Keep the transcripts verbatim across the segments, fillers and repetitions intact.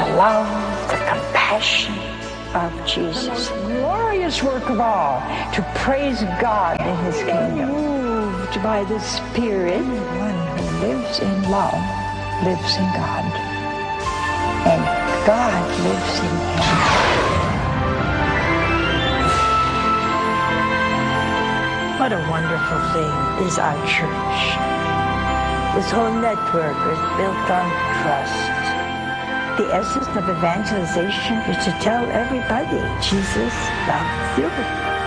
the love, the compassion of Jesus. The most glorious work of all, to praise God in His kingdom. Moved by the Spirit, one who lives in love lives in God, and God lives in him. What a wonderful thing is our church. This whole network is built on trust. The essence of evangelization is to tell everybody Jesus loves you.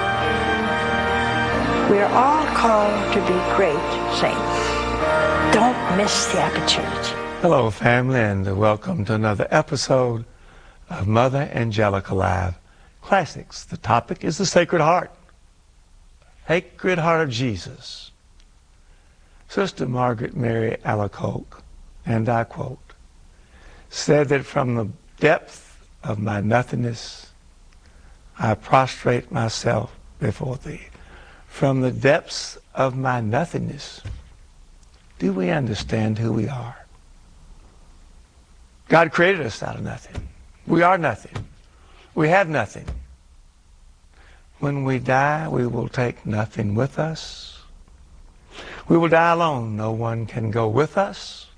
We're all called to be great saints. Don't miss the opportunity. Hello, family, and welcome to another episode of Mother Angelica Live Classics. The topic is the Sacred Heart. Sacred Heart of Jesus. Sister Margaret Mary Alacoque, and I quote, said that from the depth of my nothingness, I prostrate myself before thee. From the depths of my nothingness, do we understand who we are? God created us out of nothing. We are nothing. We have nothing. When we die, we will take nothing with us. We will die alone. No one can go with us.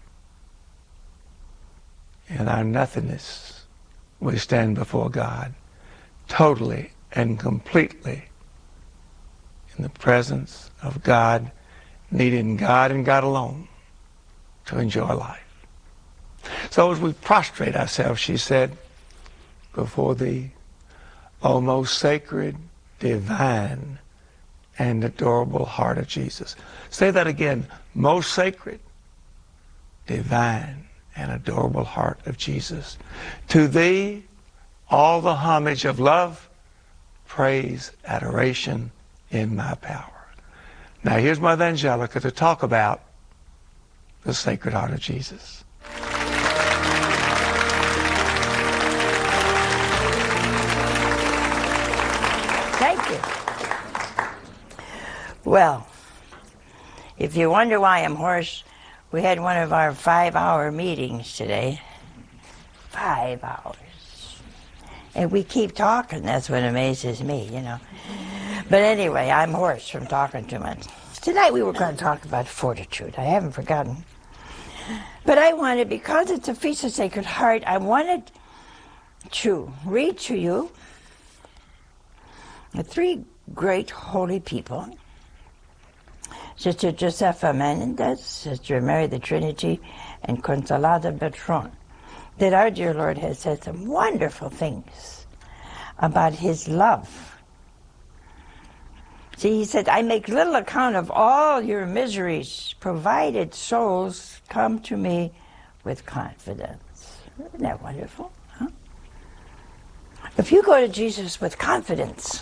In our nothingness, we stand before God, totally and completely in the presence of God, needing God and God alone to enjoy life. So as we prostrate ourselves, she said, before thee, O most sacred, divine, and adorable heart of Jesus. Say that again. Most sacred, divine, and adorable heart of Jesus. To thee, all the homage of love, praise, adoration in my power. Now here's Mother Angelica to talk about the Sacred Heart of Jesus. Thank you. Well, if you wonder why I'm hoarse, we had one of our five-hour meetings today. Five hours. And we keep talking. That's what amazes me, you know. But anyway, I'm hoarse from talking too much. Tonight we were going to talk about fortitude. I haven't forgotten. But I wanted, because it's a Feast of Sacred Heart, I wanted to read to you the three great holy people, Sister Josefa Menendez, Sister Mary the Trinity, and Consolata Bertrand, that our dear Lord has said some wonderful things about his love. See, he said, I make little account of all your miseries, provided souls come to me with confidence. Isn't that wonderful? Huh? If you go to Jesus with confidence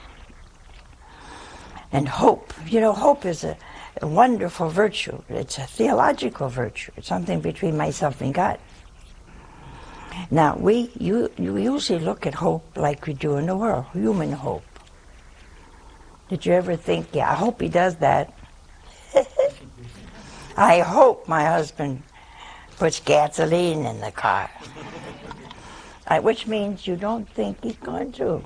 and hope, you know, hope is a, a wonderful virtue. It's a theological virtue. It's something between myself and God. Now, we you, you usually look at hope like we do in the world, human hope. Did you ever think, yeah, I hope he does that? I hope my husband puts gasoline in the car. I, which means you don't think he's going to.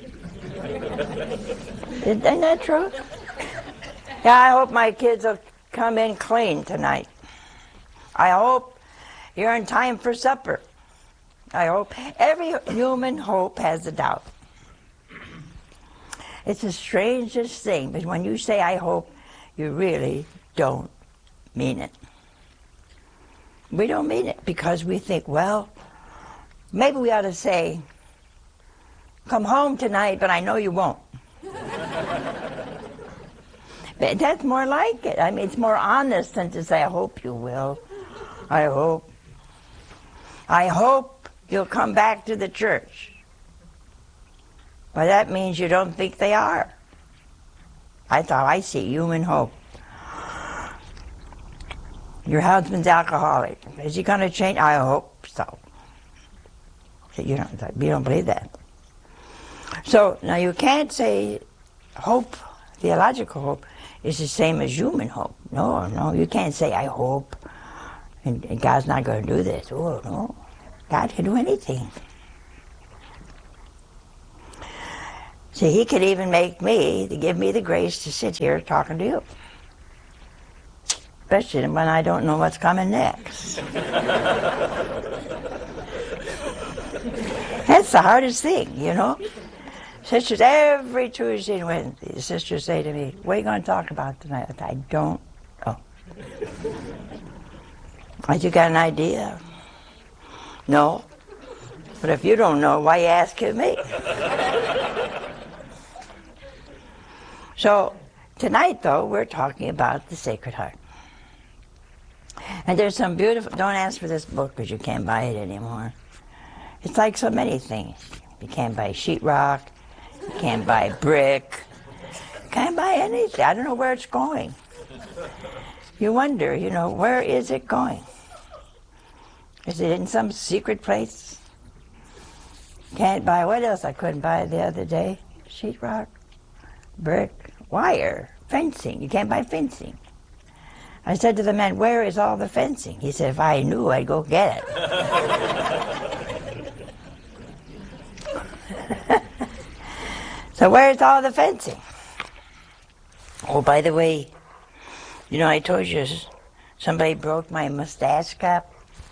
Isn't that true? Yeah, I hope my kids will come in clean tonight. I hope you're in time for supper. I hope. Every human hope has a doubt. It's the strangest thing, but when you say, I hope, you really don't mean it. We don't mean it because we think, well, maybe we ought to say, come home tonight, but I know you won't. But that's more like it. I mean, it's more honest than to say, I hope you will. I hope. I hope you'll come back to the church. Well, that means you don't think they are. I thought, I see human hope. Your husband's alcoholic. Is he going to change? I hope so. You don't, you don't believe that. So, now you can't say hope, theological hope, is the same as human hope. No, no, you can't say, I hope, and, and God's not going to do this. Oh, no. God can do anything. See, he could even make me, to give me the grace to sit here talking to you. Especially when I don't know what's coming next. That's the hardest thing, you know. Sisters, every Tuesday and Wednesday, sisters say to me, what are you going to talk about tonight? I don't know. Have you got an idea? No. But if you don't know, why are you asking me? So, tonight, though, we're talking about the Sacred Heart. And there's some beautiful, don't ask for this book because you can't buy it anymore. It's like so many things. You can't buy sheetrock, you can't buy brick, you can't buy anything. I don't know where it's going. You wonder, you know, where is it going? Is it in some secret place? Can't buy, what else I couldn't buy the other day? Sheetrock, brick, wire, fencing. You can't buy fencing. I said to the man, where is all the fencing? He said, if I knew, I'd go get it. So where's all the fencing? Oh, by the way, you know, I told you somebody broke my mustache cup.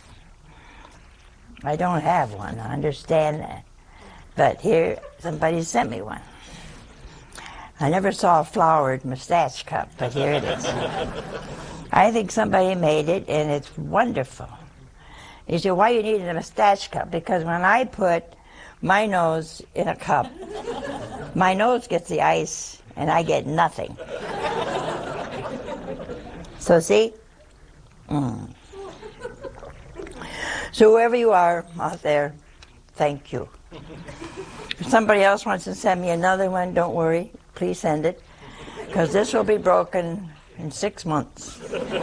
I don't have one, I understand that. But here, somebody sent me one. I never saw a flowered mustache cup, but here it is. I think somebody made it, and it's wonderful. You say, why you need a mustache cup? Because when I put my nose in a cup, my nose gets the ice, and I get nothing. So see? Mm. So whoever you are out there, thank you. If somebody else wants to send me another one, don't worry. Please send it, because this will be broken in six months.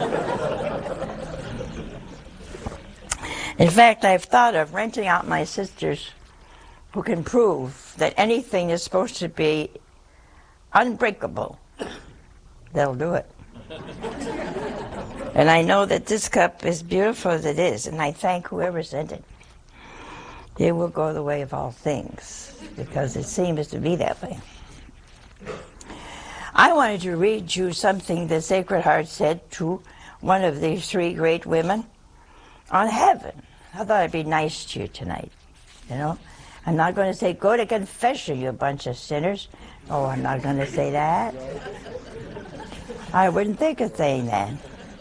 In fact, I've thought of renting out my sisters who can prove that anything is supposed to be unbreakable. They'll do it. And I know that this cup is beautiful as it is, and I thank whoever sent it. It will go the way of all things, because it seems to be that way. I wanted to read you something the Sacred Heart said to one of these three great women on heaven. I thought I'd be nice to you tonight, you know. I'm not going to say, go to confession, you bunch of sinners. Oh, I'm not going to say that. I wouldn't think of saying that.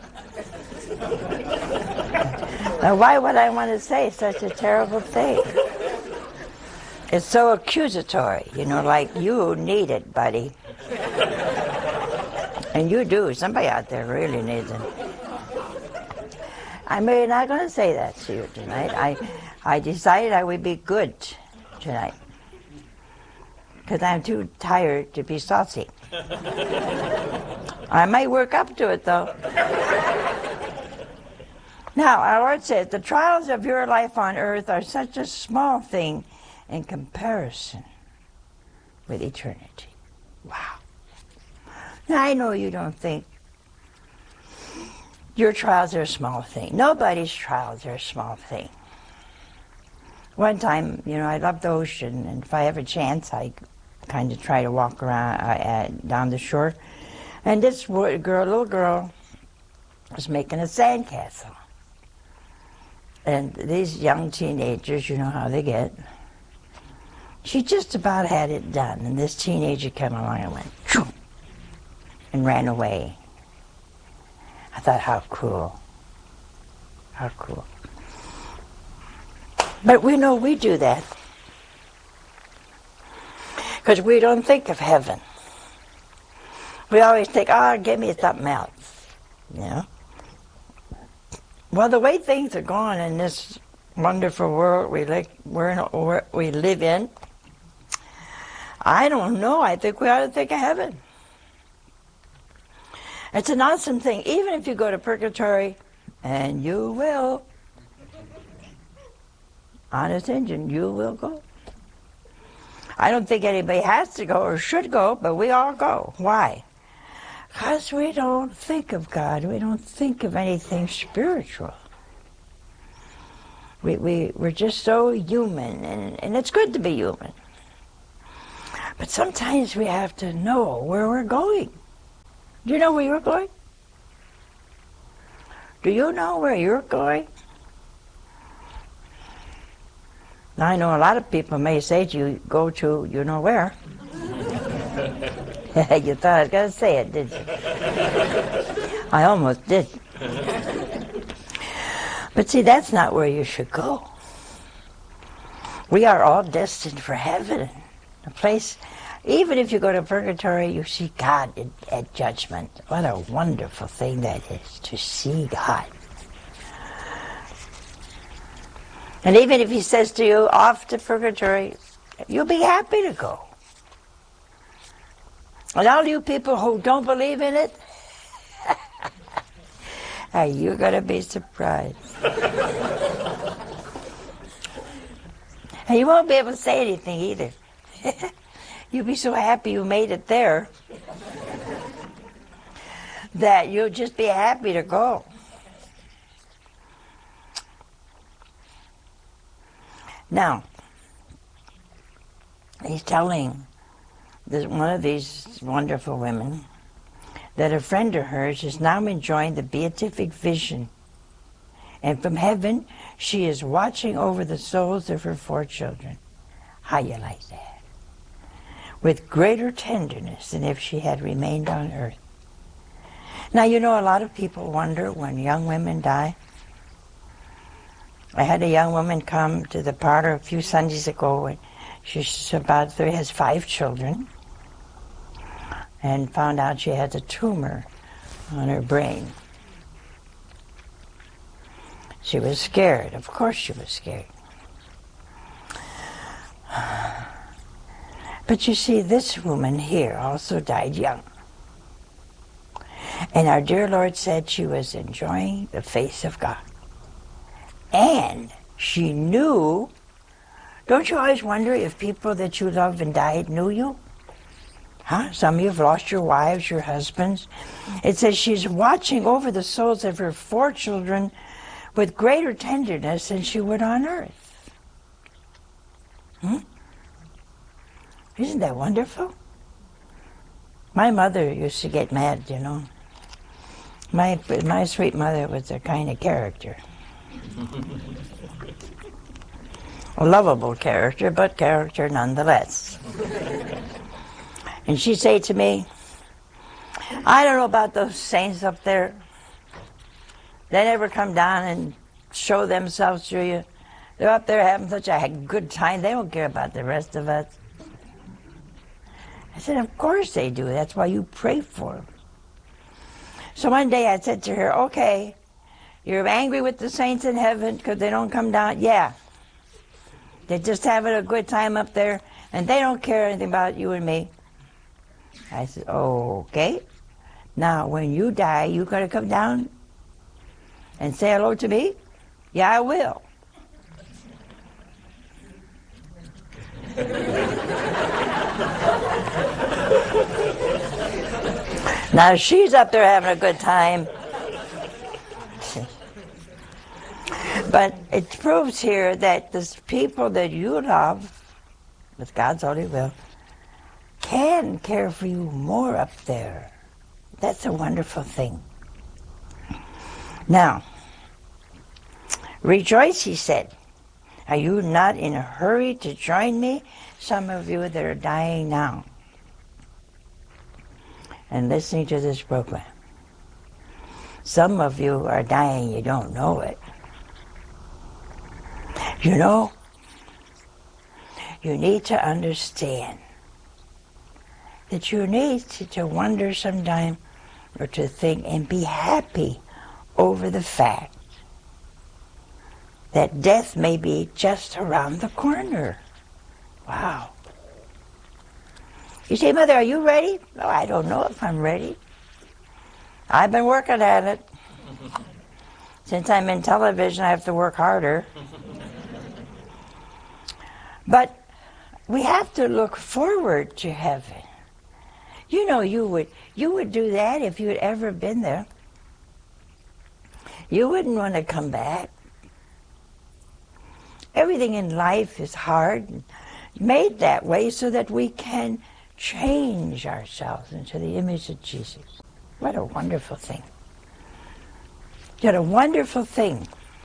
Now, why would I want to say such a terrible thing? It's so accusatory, you know, like, you need it, buddy. And you do. Somebody out there really needs it. I'm really not going to say that to you tonight. I, I decided I would be good tonight, because I'm too tired to be saucy. I might work up to it, though. Now, our Lord says, the trials of your life on earth are such a small thing in comparison with eternity. Wow. Now, I know you don't think your trials are a small thing. Nobody's trials are a small thing. One time, you know, I love the ocean, and if I have a chance, I kind of try to walk around uh, down the shore. And this girl, little girl, was making a sandcastle. And these young teenagers, you know how they get. She just about had it done, and this teenager came along and went, Choo! And ran away. I thought, how cruel. How cruel. But we know we do that, because we don't think of heaven. We always think, oh, give me something else, you know. Well, the way things are going in this wonderful world we, like, we're in, we live in, I don't know. I think we ought to think of heaven. It's an awesome thing. Even if you go to purgatory, and you will, honest engine, you will go. I don't think anybody has to go or should go, but we all go. Why? Because we don't think of God. We don't think of anything spiritual. We, we, we're just so human, and, and it's good to be human. But sometimes we have to know where we're going. Do you know where you're going? Do you know where you're going? Now, I know a lot of people may say to you, go to you know where. You thought I was going to say it, did you? I almost did. But see, that's not where you should go. We are all destined for heaven, a place. Even if you go to purgatory, you see God at, at judgment. What a wonderful thing that is, to see God. And even if he says to you, off to purgatory, you'll be happy to go. And all you people who don't believe in it, you're going to be surprised. And you won't be able to say anything either. You'll be so happy you made it there that you'll just be happy to go. Now, he's telling this, one of these wonderful women that a friend of hers is now enjoying the beatific vision. And from heaven, she is watching over the souls of her four children. How you like that? With greater tenderness than if she had remained on earth. Now, you know, a lot of people wonder when young women die. I had a young woman come to the parlor a few Sundays ago, and she's about three, has five children, and found out she has a tumor on her brain. She was scared. Of course she was scared. But you see, this woman here also died young. And our dear Lord said she was enjoying the face of God. And she knew, don't you always wonder if people that you love and died knew you? Huh? Some of you have lost your wives, your husbands. It says she's watching over the souls of her four children with greater tenderness than she would on earth. Hmm? Isn't that wonderful? My mother used to get mad, you know. My, my sweet mother was a kind of character. A lovable character, but character nonetheless. And she'd say to me, I don't know about those saints up there. They never come down and show themselves to you. They're up there having such a good time. They don't care about the rest of us. I said, of course they do. That's why you pray for them. So one day I said to her, okay, you're angry with the saints in heaven because they don't come down? Yeah. They're just having a good time up there, and they don't care anything about you and me. I said, oh, okay. Now, when you die, you got to come down and say hello to me? Yeah, I will. Now she's up there having a good time. But it proves here that the people that you love, with God's holy will, can care for you more up there. That's a wonderful thing. Now, rejoice, he said. Are you not in a hurry to join me? Some of you that are dying now and listening to this program. Some of you are dying, you don't know it. You know, you need to understand that you need to, to wonder sometime or to think and be happy over the fact that death may be just around the corner. Wow. You say, Mother, are you ready? Oh, I don't know if I'm ready. I've been working at it. Since I'm in television, I have to work harder. But we have to look forward to heaven. You know, you would you would do that if you had ever been there. You wouldn't want to come back. everything in life is hard, and made that way so that we can change ourselves into the image of Jesus. What a wonderful thing. What a wonderful thing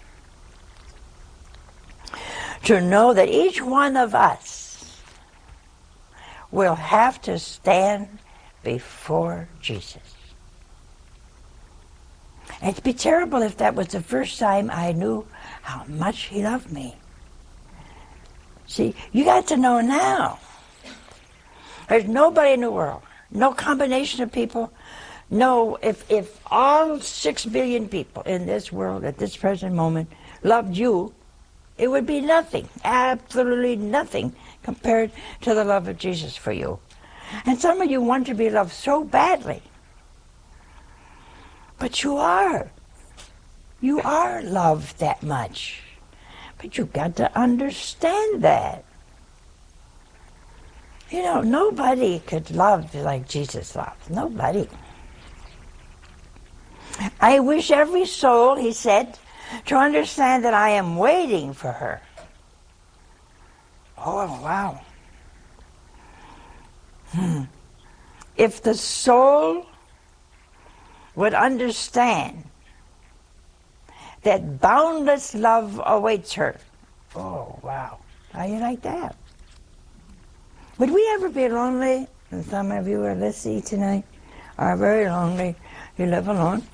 to know that each one of us will have to stand before Jesus. It'd be terrible if that was the first time I knew how much he loved me. See, you got to know now. There's nobody in the world, no combination of people, no, if, if all six billion people in this world at this present moment loved you, it would be nothing, absolutely nothing compared to the love of Jesus for you. And some of you want to be loved so badly. But you are. You are loved that much. But you've got to understand that. You know, nobody could love like Jesus loved. Nobody. I wish every soul, he said, to understand that I am waiting for her. Oh, wow. Hmm. If the soul would understand that boundless love awaits her. Oh, wow. How you like that? Would we ever be lonely? And some of you are listening tonight are very lonely. You live alone.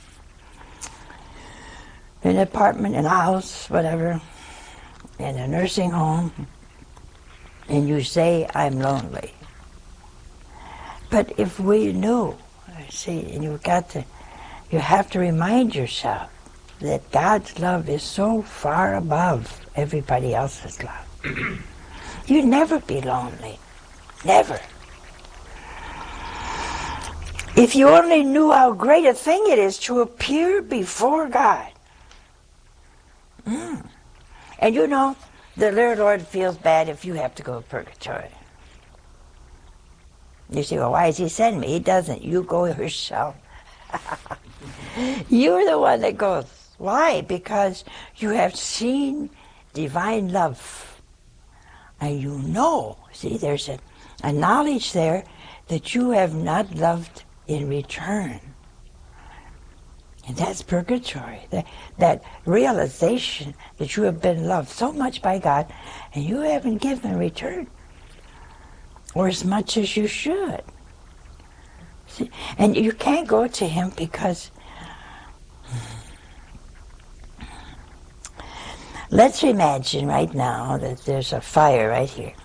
In an apartment, in a house, whatever, in a nursing home, and you say, I'm lonely. But if we knew, see, and you've got to, you have to remind yourself that God's love is so far above everybody else's love. You'd never be lonely. Never. If you only knew how great a thing it is to appear before God. Mm. And you know, the Lord feels bad if you have to go to purgatory. You say, well, why does he send me? He doesn't. You go yourself. You're the one that goes. Why? Because you have seen divine love. And you know, see, there's a, a knowledge there that you have not loved in return. And that's purgatory. That, that realization that you have been loved so much by God and you haven't given in return. Or as much as you should. See? And you can't go to him because let's imagine right now that there's a fire right here.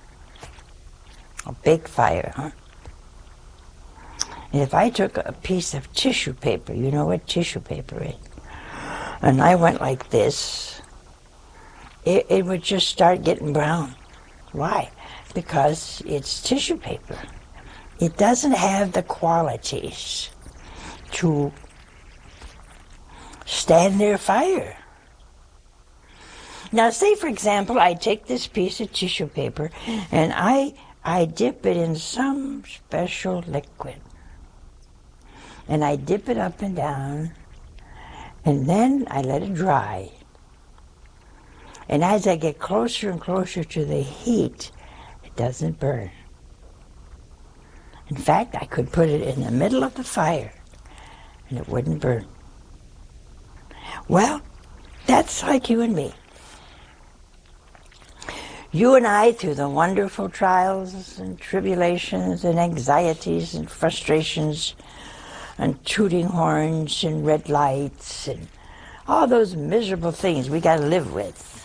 A big fire, huh? And if I took a piece of tissue paper, you know what tissue paper is, and I went like this, it, it would just start getting brown. Why? Because it's tissue paper. It doesn't have the qualities to stand their fire. Now say, for example, I take this piece of tissue paper and I, I dip it in some special liquid. And I dip it up and down, and then I let it dry. And as I get closer and closer to the heat, it doesn't burn. In fact, I could put it in the middle of the fire, and it wouldn't burn. Well, that's like you and me. You and I, through the wonderful trials and tribulations and anxieties and frustrations and tooting horns and red lights and all those miserable things we got to live with.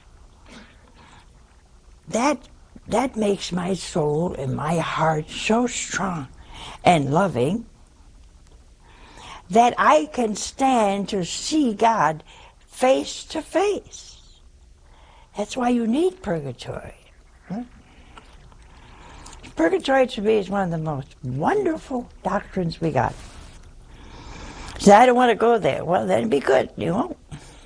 That, that makes my soul and my heart so strong and loving that I can stand to see God face to face. That's why you need purgatory. Huh? Purgatory to me is one of the most wonderful doctrines we got. So I don't want to go there. Well, then be good. You won't.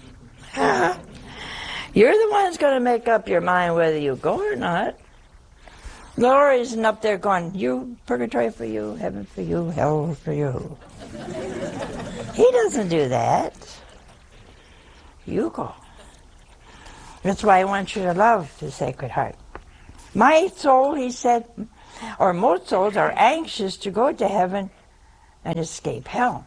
You're the one that's going to make up your mind whether you go or not. The Lord isn't up there going, you, purgatory for you, heaven for you, hell for you. He doesn't do that. You go. That's why I want you to love the Sacred Heart. My soul, he said, or most souls are anxious to go to heaven and escape hell.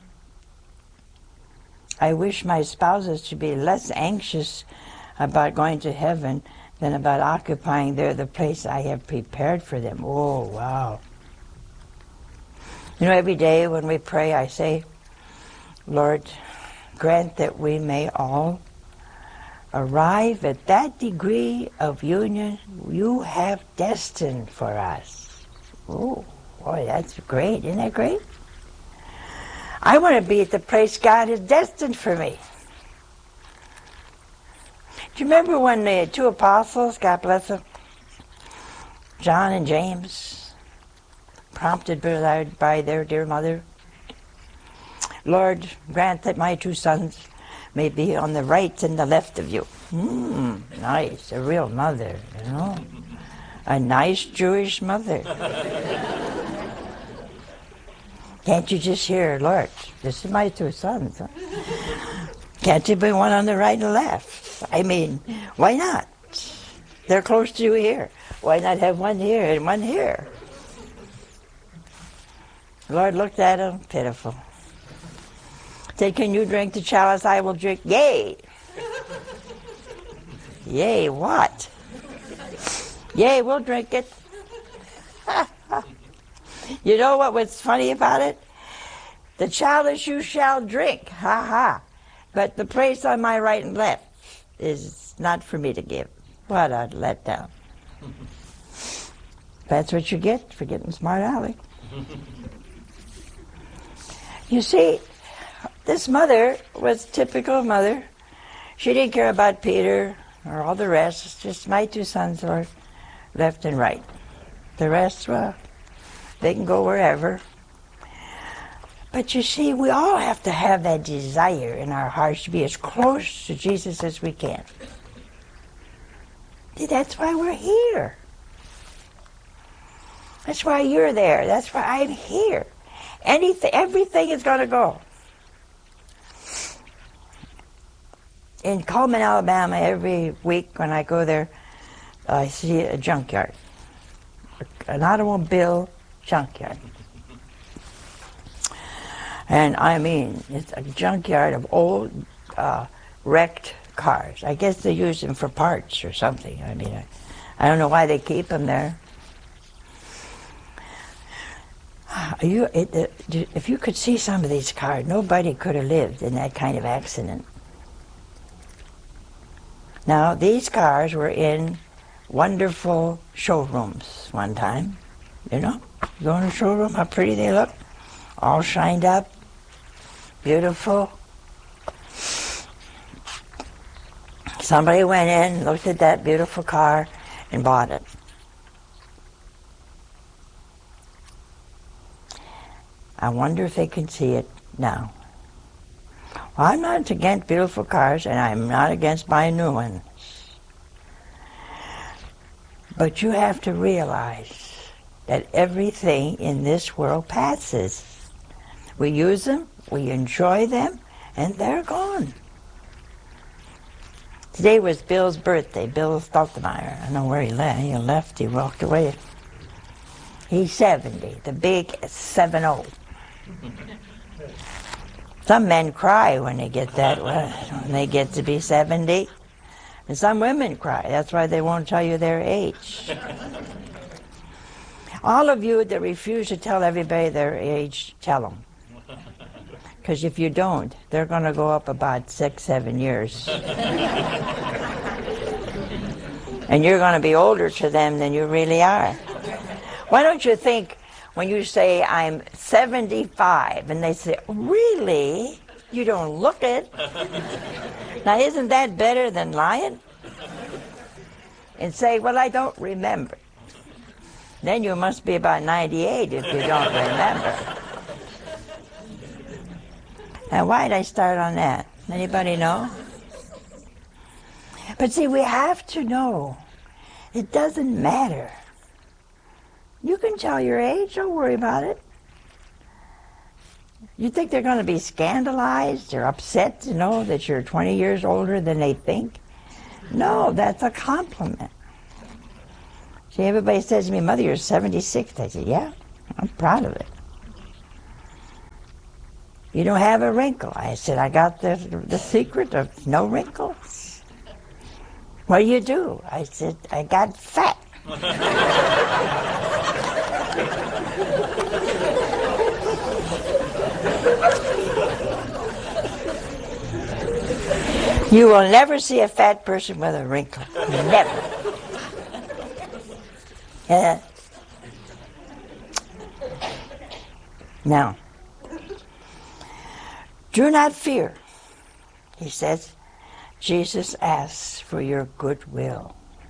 I wish my spouses to be less anxious about going to heaven than about occupying there the place I have prepared for them. Oh, wow. You know, every day when we pray, I say, Lord, grant that we may all arrive at that degree of union you have destined for us. Oh, boy, that's great. Isn't that great? I want to be at the place God has destined for me. Do you remember when the two apostles, God bless them, John and James, prompted by their dear mother, Lord, grant that my two sons may be on the right and the left of you. Hmm, nice, a real mother, you know, a nice Jewish mother. Can't you just hear, Lord, this is my two sons. Huh? Can't you be one on the right and left? I mean, why not? They're close to you here. Why not have one here and one here? The Lord looked at him, pitiful. Said, can you drink the chalice I will drink? Yea. Yea, what? Yea, we'll drink it. You know what was funny about it? The chalice you shall drink, ha ha. But the place on my right and left is not for me to give. What a letdown. That's what you get for getting smart aleck. You see, this mother was typical mother. She didn't care about Peter or all the rest. It's just my two sons, Lord, left and right. The rest, well, they can go wherever. But you see, we all have to have that desire in our hearts to be as close to Jesus as we can. See, that's why we're here. That's why you're there. That's why I'm here. Anything, everything is going to go. In Coleman, Alabama, every week when I go there, I see a junkyard, an automobile junkyard. And I mean, it's a junkyard of old uh, wrecked cars. I guess they use them for parts or something. I mean, I, I don't know why they keep them there. You, it, it, if you could see some of these cars, nobody could have lived in that kind of accident. Now, these cars were in wonderful showrooms one time. You know, you go in a showroom, how pretty they look, all shined up, beautiful. Somebody went in, looked at that beautiful car, and bought it. I wonder if they can see it now. Well, I'm not against beautiful cars, and I'm not against buying new ones. But you have to realize that everything in this world passes. We use them, we enjoy them, and they're gone. Today was Bill's birthday, Bill Stoltenmeyer. I don't know where he left. He left, he walked away. He's seventy, the big seven oh. Some men cry when they get that, when they get to be seventy. And some women cry. That's why they won't tell you their age. All of you that refuse to tell everybody their age, tell them. Because if you don't, they're going to go up about six, seven years. And you're going to be older to them than you really are. Why don't you think when you say, I'm seventy-five, and they say, really? You don't look it. Now, isn't that better than lying? And say, well, I don't remember. Then you must be about ninety-eight if you don't remember. Now, why did I start on that? Anybody know? But see, we have to know. It doesn't matter. You can tell your age, don't worry about it. You think they're going to be scandalized or upset to know that you're twenty years older than they think? No, that's a compliment. See, everybody says to me, Mother, you're seventy-six. I said, yeah, I'm proud of it. You don't have a wrinkle. I said, I got the, the secret of no wrinkles. What do you do? I said, I got fat. You will never see a fat person with a wrinkle. Never. Uh, now, do not fear, he says. Jesus asks for your goodwill.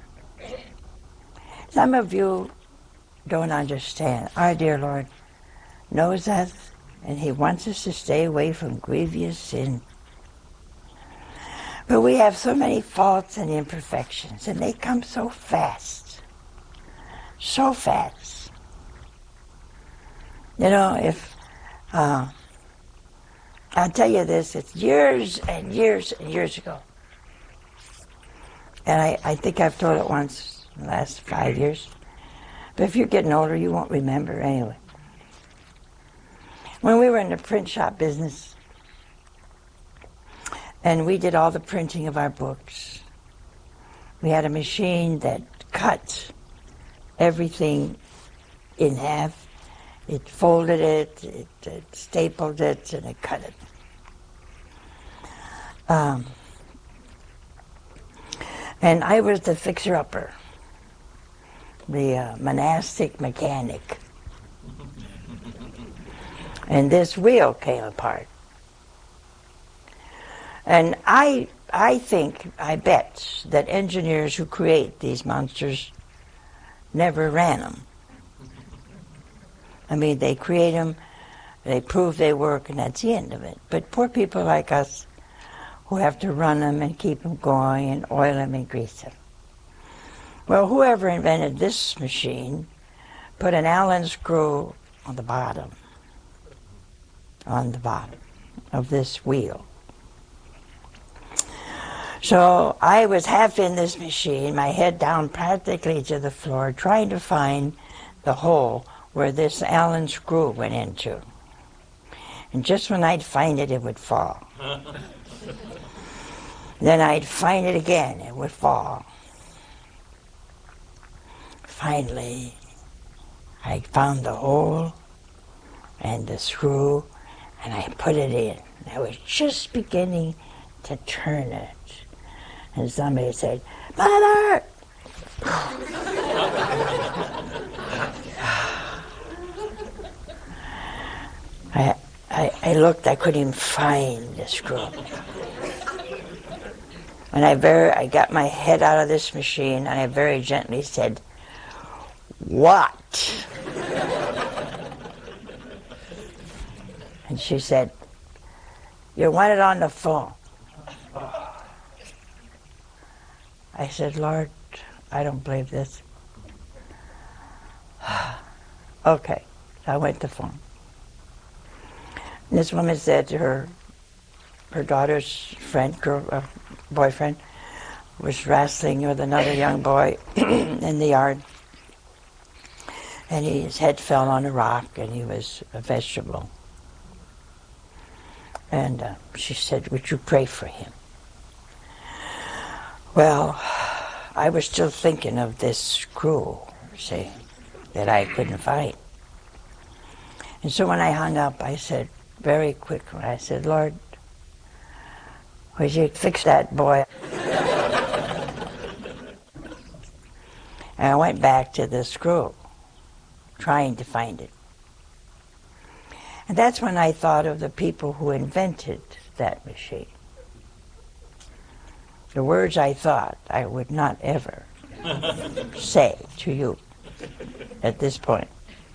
Some of you don't understand. Our dear Lord knows that, and he wants us to stay away from grievous sin. But we have so many faults and imperfections, and they come so fast. So fast. You know, if, uh, I'll tell you this, it's years and years and years ago. And I, I think I've told it once in the last five years. But if you're getting older, you won't remember anyway. When we were in the print shop business, and we did all the printing of our books, we had a machine that cut everything in half. It folded it, it, it stapled it, and it cut it. Um, and I was the fixer-upper, the uh, monastic mechanic. And this wheel came apart. And I, I think, I bet, that engineers who create these monsters never ran them. I mean, they create them, they prove they work, and that's the end of it. But poor people like us who have to run them and keep them going and oil them and grease them. Well, whoever invented this machine put an Allen screw on the bottom, on the bottom of this wheel. So I was half in this machine, my head down practically to the floor, trying to find the hole where this Allen screw went into. And just when I'd find it, it would fall. Then I'd find it again, it would fall. Finally, I found the hole and the screw, and I put it in. I was just beginning to turn it. And somebody said, Mother! I, I, I looked, I couldn't even find the screw. And I very, I got my head out of this machine, and I very gently said, what? And she said, you want it on the phone. I said, Lord, I don't believe this. Okay, so I went to the phone. And this woman said to her, her daughter's friend, girl, uh, boyfriend, was wrestling with another young boy in the yard. And he, his head fell on a rock, and he was a vegetable. And uh, she said, would you pray for him? Well, I was still thinking of this screw, see, that I couldn't find. And so when I hung up, I said, very quickly, I said, Lord, would you fix that boy? And I went back to the screw, trying to find it. And that's when I thought of the people who invented that machine. The words I thought I would not ever say to you at this point.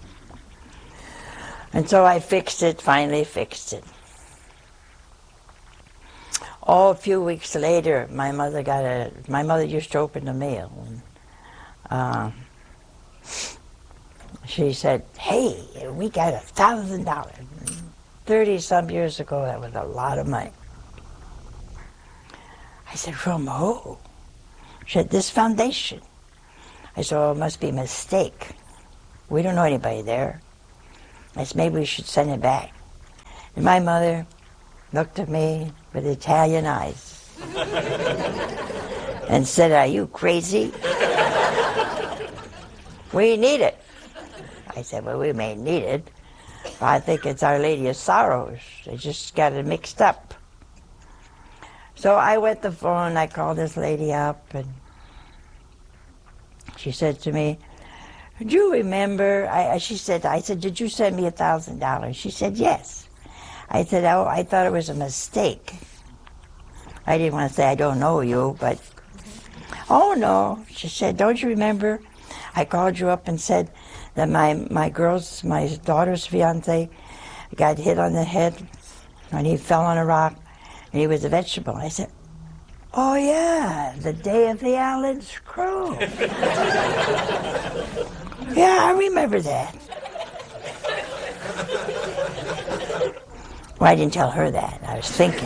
And so I fixed it, finally fixed it. Oh, a few weeks later, my mother got a, my mother used to open the mail. And, uh, she said, hey, we got a thousand dollars. Thirty some years ago, that was a lot of money. I said, from who? She said, this foundation. I said, oh, it must be a mistake. We don't know anybody there. I said, maybe we should send it back. And my mother looked at me with Italian eyes and said, are you crazy? We need it. I said, well, we may need it, but I think it's Our Lady of Sorrows. They just got it mixed up. So I went to the phone, I called this lady up, and she said to me, do you remember, I, she said, I said, did you send me a thousand dollars? She said, yes. I said, oh, I thought it was a mistake. I didn't want to say I don't know you, but, oh no. She said, don't you remember, I called you up and said that my, my girl's, my daughter's fiance got hit on the head when he fell on a rock, and he was a vegetable. I said, oh yeah, the day of the Allen's Crow. Yeah, I remember that. Well, I didn't tell her that. I was thinking.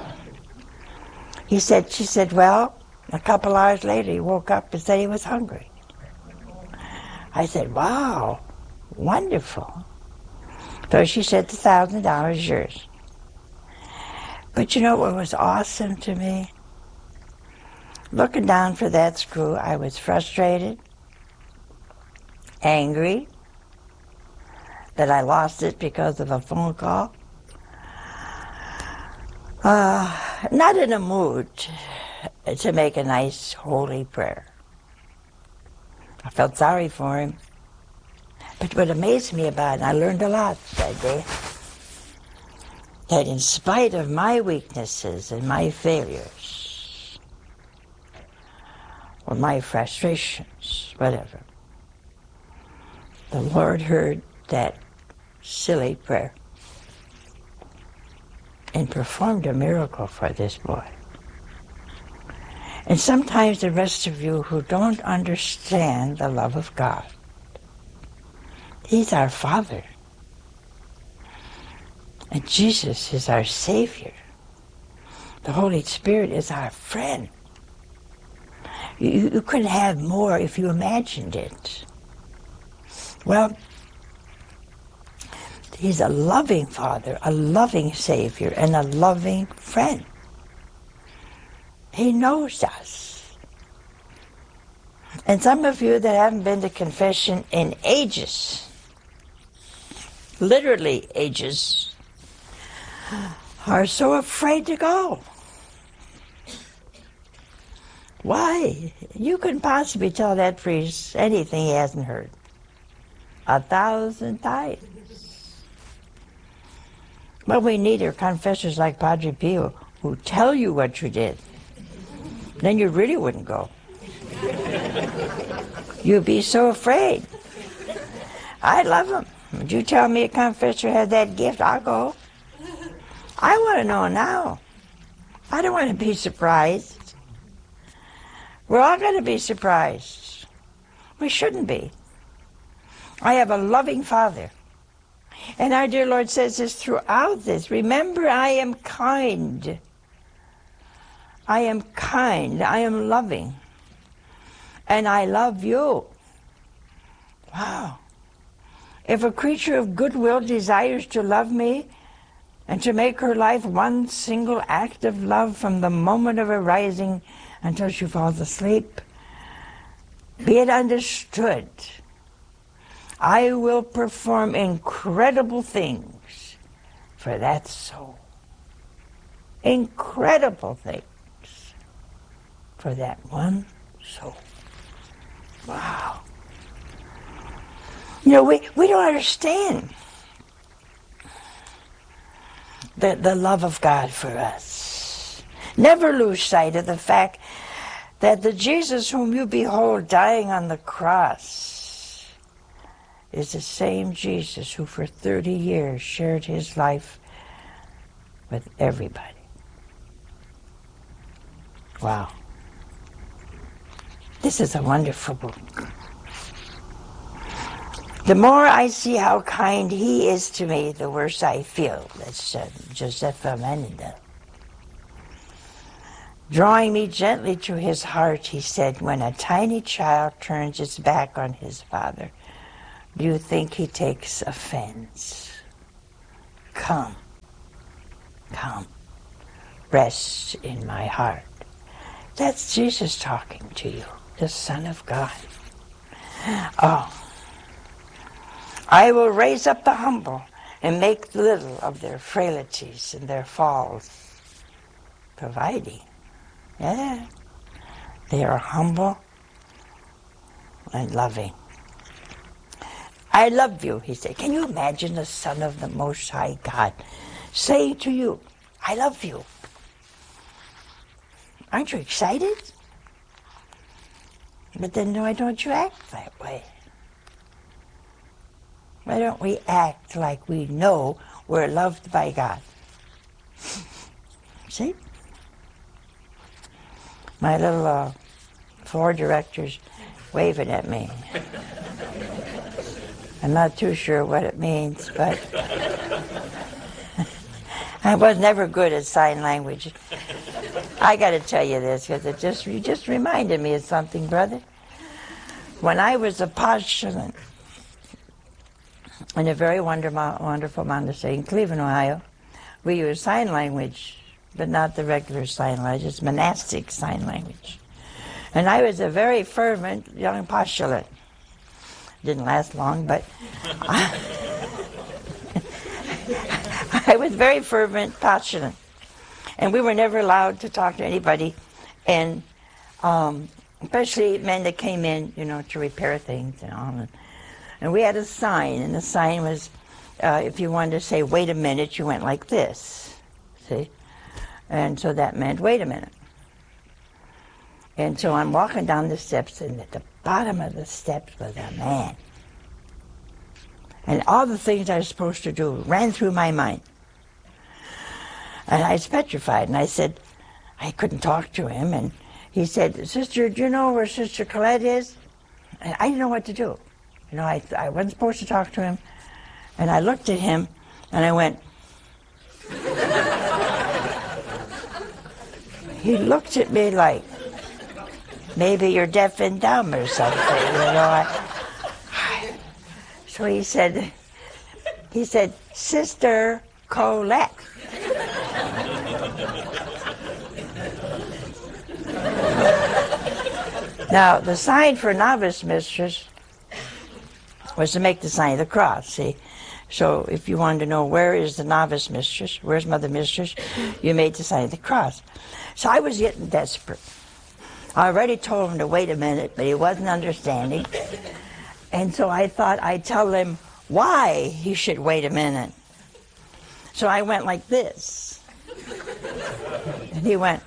He said, she said, well, a couple hours later he woke up and said he was hungry. I said, wow, wonderful. So she said, the thousand dollars is yours. But you know what was awesome to me? Looking down for that screw, I was frustrated, angry that I lost it because of a phone call. Uh, not in a mood to make a nice, holy prayer. I felt sorry for him. But what amazed me about it, and I learned a lot that day, that in spite of my weaknesses and my failures, or my frustrations, whatever, the Lord heard that silly prayer and performed a miracle for this boy. And sometimes the rest of you who don't understand the love of God, He's our Father. And Jesus is our Savior. The Holy Spirit is our friend. You, you couldn't have more if you imagined it. Well, He's a loving Father, a loving Savior, and a loving friend. He knows us. And some of you that haven't been to confession in ages, literally ages, are so afraid to go. Why? You couldn't possibly tell that priest anything he hasn't heard a thousand times. But we need our confessors like Padre Pio who tell you what you did. Then you really wouldn't go. You'd be so afraid. I love them. Would you tell me a confessor had that gift? I'll go. I want to know now. I don't want to be surprised. We're all going to be surprised. We shouldn't be. I have a loving Father. And our dear Lord says this throughout this. Remember, I am kind. I am kind. I am loving. And I love you. Wow. If a creature of goodwill desires to love me and to make her life one single act of love from the moment of her rising until she falls asleep, be it understood, I will perform incredible things for that soul. Incredible things for that one soul. Wow. You know, we, we don't understand the, the love of God for us. Never lose sight of the fact that the Jesus whom you behold dying on the cross is the same Jesus who for thirty years shared his life with everybody. Wow. This is a wonderful book. The more I see how kind he is to me, the worse I feel. That's uh, Josepha Menendel. Drawing me gently to his heart, he said, when a tiny child turns its back on his father, do you think he takes offense? Come, come, rest in my heart. That's Jesus talking to you, the Son of God. Oh, I will raise up the humble and make little of their frailties and their falls, providing. Yeah, they are humble and loving. I love you, he said. Can you imagine the Son of the Most High God saying to you, I love you? Aren't you excited? But then why don't you act that way? Why don't we act like we know we're loved by God? See? My little uh, floor director's waving at me. I'm not too sure what it means, but I was never good at sign language. I got to tell you this because it just you just reminded me of something, brother. When I was a postulant in a very wonderful, wonderful monastery in Cleveland, Ohio, we used sign language, but not the regular sign language. It's monastic sign language. And I was a very fervent young postulant. Didn't last long, but I, I was very fervent postulant. And we were never allowed to talk to anybody, and um, especially men that came in, you know, to repair things and all. And, and we had a sign, and the sign was, uh, if you wanted to say, wait a minute, you went like this, see? And so that meant, wait a minute. And so I'm walking down the steps, and at the bottom of the steps was a man. And all the things I was supposed to do ran through my mind. And I was petrified, and I said, I couldn't talk to him, and he said, Sister, do you know where Sister Colette is? And I didn't know what to do. You know, I, I wasn't supposed to talk to him, and I looked at him, and I went, he looked at me like, maybe you're deaf and dumb or something, you know. I, so he said, he said, Sister Colette. Now, the sign for novice mistress was to make the sign of the cross, see? So if you wanted to know where is the novice mistress, where's Mother Mistress, you made the sign of the cross. So I was getting desperate. I already told him to wait a minute, but he wasn't understanding. And so I thought I'd tell him why he should wait a minute. So I went like this. And he went.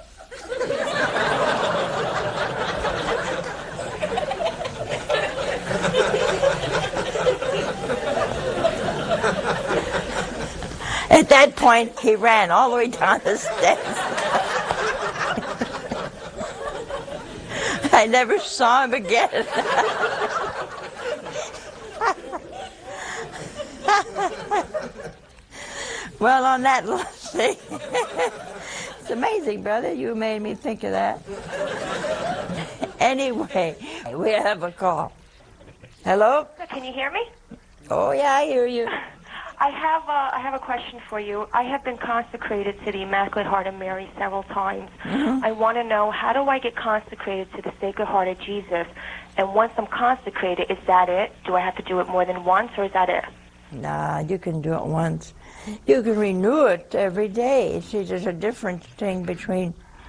At that point, he ran all the way down the steps. I never saw him again. Well, on that little thing, it's amazing, brother. You made me think of that. Anyway, we have a call. Hello? Can you hear me? Oh, yeah, I hear you. I have uh, I have a question for you. I have been consecrated to the Immaculate Heart of Mary several times. Mm-hmm. I want to know, how do I get consecrated to the Sacred Heart of Jesus? And once I'm consecrated, is that it? Do I have to do it more than once, or is that it? Nah, you can do it once. You can renew it every day. See, there's a different thing between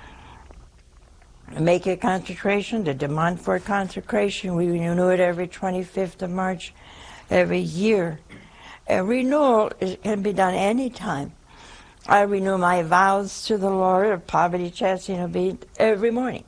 make a consecration, the De Montfort consecration. We renew it every twenty-fifth of March every year. A renewal is, can be done any time. I renew my vows to the Lord of poverty, chastity, and obedience every morning.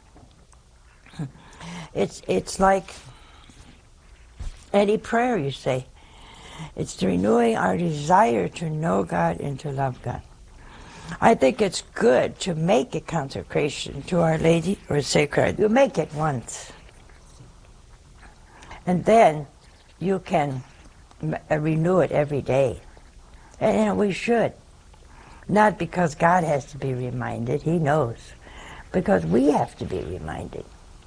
It's it's like any prayer you say. It's the renewing our desire to know God and to love God. I think it's good to make a consecration to Our Lady or Sacred. You make it once. And then you can renew it every day. And we should. Not because God has to be reminded. He knows. because we have to be reminded.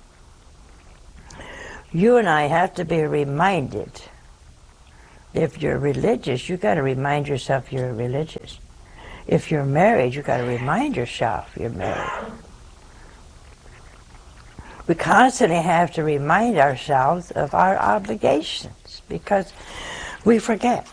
You and I have to be reminded. If you're religious, you got to remind yourself you're religious. If you're married, you got to remind yourself you're married. We constantly have to remind ourselves of our obligations because we forget.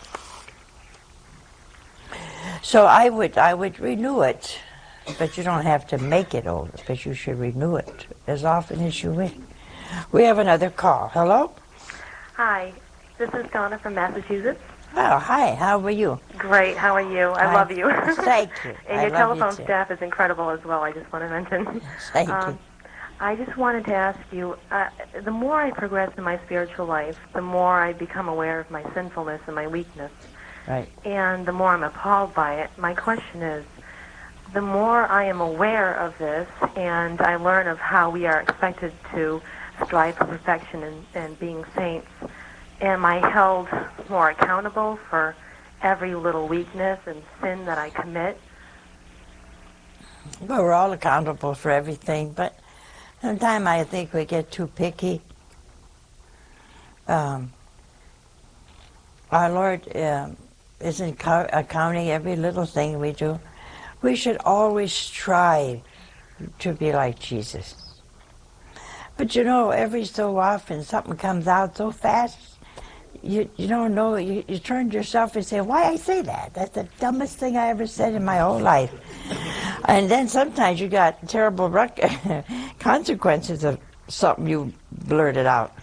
So I would I would renew it, but you don't have to make it over, but you should renew it as often as you wish. We have another call. Hello? Hi, this is Donna from Massachusetts. Oh, hi. How are you? Great. How are you? I Hi. love you. Thank you. And I your love you telephone too. staff is incredible as well, I just want to mention. Thank Um, you. I just wanted to ask you, uh, the more I progress in my spiritual life, the more I become aware of my sinfulness and my weakness. Right. And the more I'm appalled by it. My question is, the more I am aware of this and I learn of how we are expected to strive for perfection and, and being saints, am I held more accountable for every little weakness and sin that I commit? Well, we're all accountable for everything, but sometimes I think we get too picky. Um, our Lord um, isn't co- accounting every little thing we do. We should always strive to be like Jesus. But you know, every so often something comes out so fast, you you don't know, you, you turn to yourself and say, why I say that? That's the dumbest thing I ever said in my whole life. And then sometimes you got terrible rec- consequences of something you blurted out.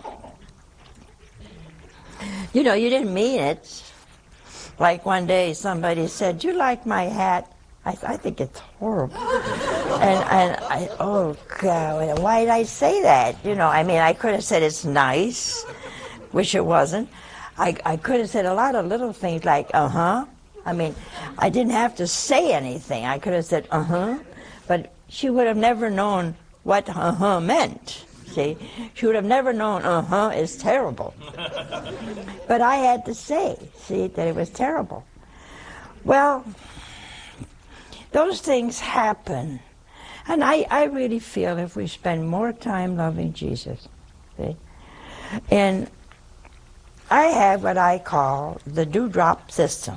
You know, you didn't mean it. Like one day somebody said, "Do you like my hat?" I, I think it's horrible. And, and I, oh God, why did I say that? You know, I mean, I could have said it's nice, which it wasn't. I, I could have said a lot of little things like, uh-huh. I mean, I didn't have to say anything. I could have said, uh-huh. But she would have never known what uh-huh meant. See, she would have never known uh-huh is terrible. But I had to say, see, that it was terrible. Well, those things happen. And I, I really feel if we spend more time loving Jesus, see, and I have what I call the dewdrop system.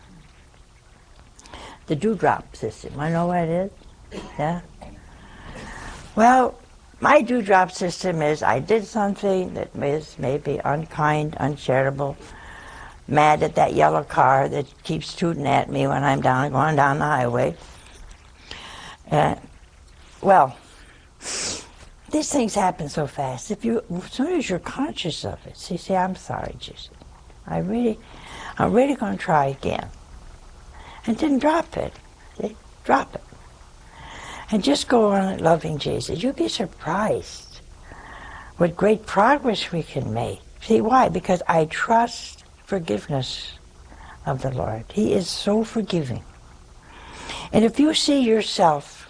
The dewdrop system. I know what it is? Yeah? Well, my dewdrop system is I did something that is maybe unkind, uncharitable, mad at that yellow car that keeps tooting at me when I'm down going down the highway. Uh, well, these things happen so fast. If you, as soon as you're conscious of it, so you say, I'm sorry, Jesus. I really, I'm really going to try again. And then drop it. See? Drop it. And just go on loving Jesus. You'll be surprised what great progress we can make. See why? Because I trust forgiveness of the Lord. He is so forgiving. And if you see yourself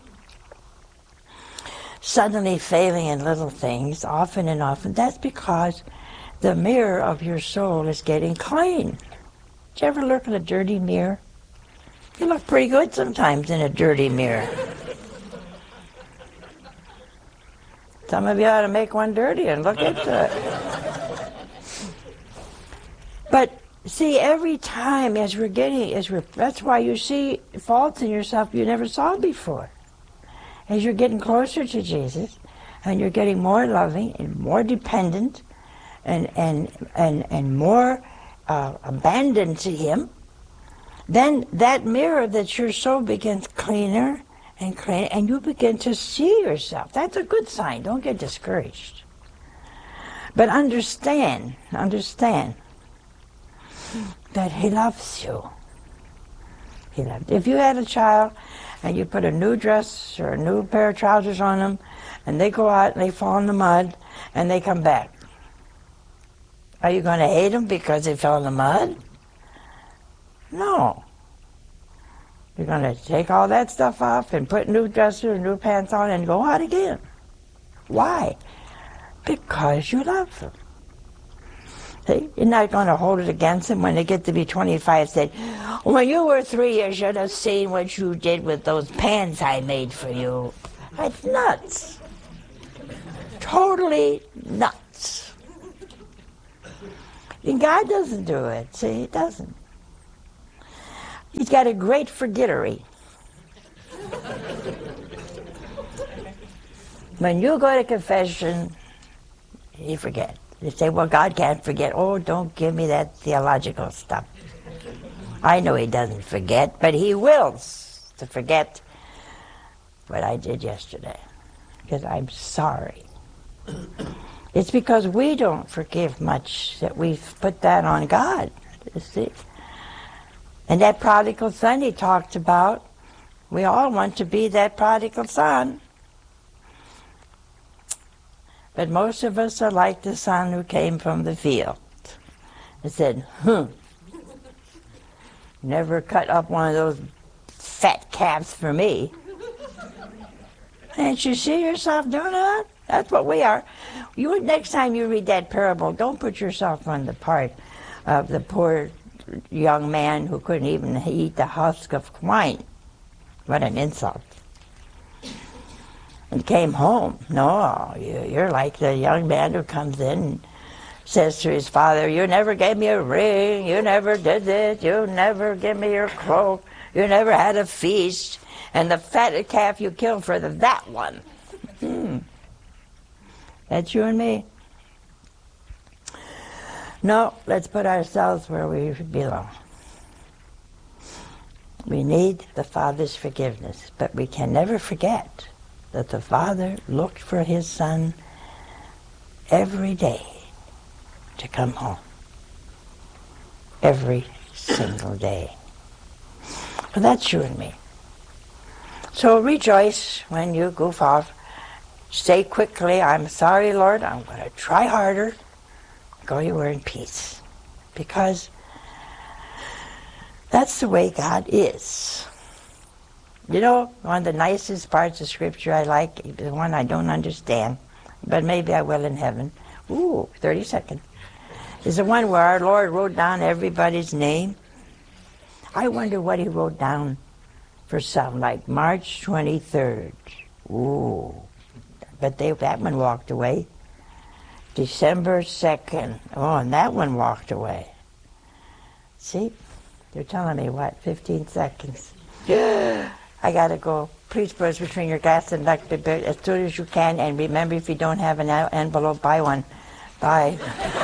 suddenly failing in little things, often and often, that's because the mirror of your soul is getting clean. Did you ever look in a dirty mirror? You look pretty good sometimes in a dirty mirror. Some of you ought to make one dirty and look into it. But see, every time as we're getting, as we're, that's why you see faults in yourself you never saw before. As you're getting closer to Jesus, and you're getting more loving and more dependent, and and and and more uh, abandoned to Him, then that mirror that your soul begins cleaner and cleaner, and you begin to see yourself. That's a good sign. Don't get discouraged. But understand, understand that He loves you. He loves you. If you had a child and you put a new dress or a new pair of trousers on them, and they go out and they fall in the mud and they come back, are you going to hate them because they fell in the mud? No. You're going to take all that stuff off and put new dresses or new pants on and go out again. Why? Because you love them. See? You're not going to hold it against them when they get to be twenty-five, say, when you were three, you should have seen what you did with those pants I made for you. It's nuts. Totally nuts. And God doesn't do it. See, He doesn't. He's got a great forgettery. When you go to confession, you forget. You say, well, God can't forget. Oh, don't give me that theological stuff. I know He doesn't forget, but He wills to forget what I did yesterday. Because I'm sorry. It's because we don't forgive much that we've put that on God, you see. And that prodigal son He talked about, we all want to be that prodigal son. But most of us are like the son who came from the field and said, hmm, never cut up one of those fat calves for me. Can't you see yourself doing that? That's what we are. You, next time you read that parable, don't put yourself on the part of the poor young man who couldn't even eat the husk of wine. What an insult. And came home. No, you, you're like the young man who comes in and says to his father, you never gave me a ring, you never did this, you never gave me your cloak, you never had a feast, and the fatted calf you killed for the, that one. Hmm. That's you and me. No, let's put ourselves where we belong. We need the Father's forgiveness, but we can never forget that the Father looked for His Son every day to come home. Every single day. Well, that's you and me. So rejoice when you goof off. Say quickly, I'm sorry, Lord, I'm going to try harder. Go your way in peace. Because that's the way God is. You know, one of the nicest parts of Scripture I like, the one I don't understand, but maybe I will in heaven. Ooh, thirty seconds. Is the one where our Lord wrote down everybody's name. I wonder what He wrote down for some, like March twenty-third. Ooh. But they, that one walked away. December second. Oh, and that one walked away. See? They're telling me, what, fifteen seconds. I got to go. Please put between your gas and electric bill as soon as you can. And remember, if you don't have an envelope, buy one. Bye.